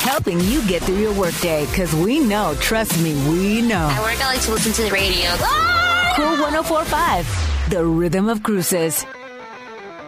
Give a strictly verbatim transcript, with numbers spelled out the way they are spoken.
helping you get through your workday, because we know, trust me, we know. At work, I like to listen to the radio. Cool one oh four point five, the rhythm of cruises.